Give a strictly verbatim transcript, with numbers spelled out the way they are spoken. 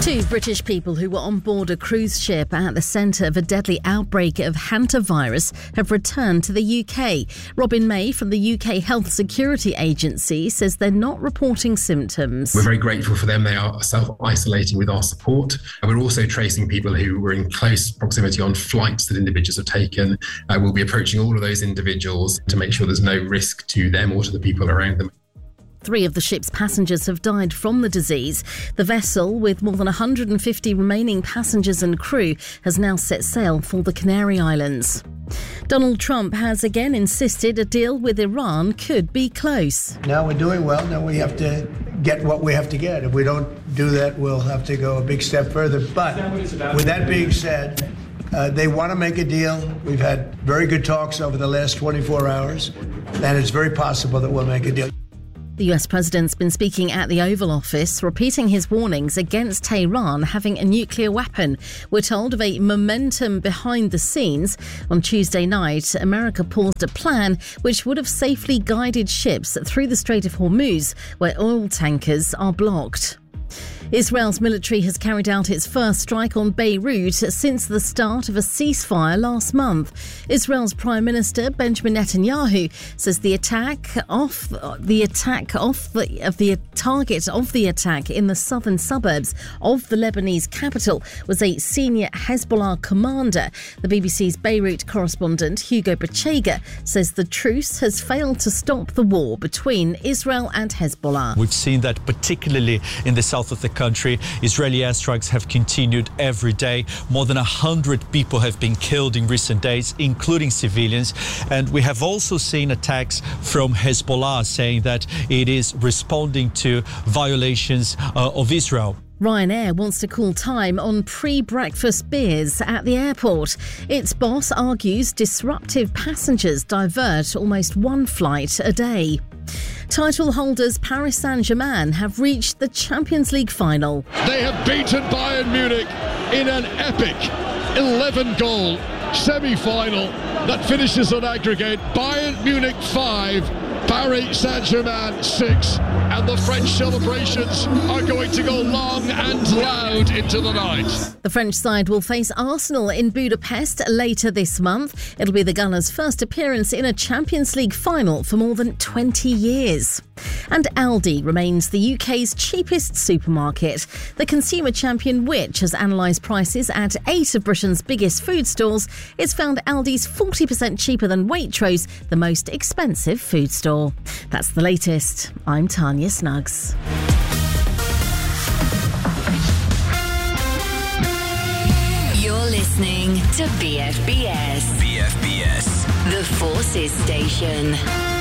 Two British people who were on board a cruise ship at the centre of a deadly outbreak of hantavirus have returned to the U K. Robin May from the U K Health Security Agency says they're not reporting symptoms. We're very grateful for them. They are self-isolating with our support. We're also tracing people who were in close proximity on flights that individuals have taken. Uh, we'll be approaching all of those individuals to make sure there's no risk to them or to the people around them. Three of the ship's passengers have died from the disease. The vessel, with more than one hundred fifty remaining passengers and crew, has now set sail for the Canary Islands. Donald Trump has again insisted a deal with Iran could be close. Now we're doing well. Now we have to get what we have to get. If we don't do that, we'll have to go a big step further. But with that being said, uh, they want to make a deal. We've had very good talks over the last twenty-four hours, and it's very possible that we'll make a deal. The U S president's been speaking at the Oval Office, repeating his warnings against Tehran having a nuclear weapon. We're told of a momentum behind the scenes. On Tuesday night, America paused a plan which would have safely guided ships through the Strait of Hormuz, where oil tankers are blocked. Israel's military has carried out its first strike on Beirut since the start of a ceasefire last month. Israel's Prime Minister Benjamin Netanyahu says the attack off the attack off the of the target of the attack in the southern suburbs of the Lebanese capital was a senior Hezbollah commander. The B B C's Beirut correspondent Hugo Bachega says the truce has failed to stop the war between Israel and Hezbollah. We've seen that particularly in the south of the country. Israeli airstrikes have continued every day. More than one hundred people have been killed in recent days, including civilians. And we have also seen attacks from Hezbollah saying that it is responding to violations uh, of Israel. Ryanair wants to call time on pre-breakfast beers at the airport. Its boss argues disruptive passengers divert almost one flight a day. Title holders Paris Saint-Germain have reached the Champions League final. They have beaten Bayern Munich in an epic eleven-goal semi-final that finishes on aggregate. Bayern Munich five, Paris Saint-Germain six, and the French celebrations are going to go long and loud into the night. The French side will face Arsenal in Budapest later this month. It'll be the Gunners' first appearance in a Champions League final for more than twenty years. And Aldi remains the U K's cheapest supermarket. The consumer champion Which has analysed prices at eight of Britain's biggest food stores. It's found Aldi's forty percent cheaper than Waitrose, the most expensive food store. That's the latest. I'm Tanya Snuggs. You're listening to B F B S. B F B S. The Forces Station.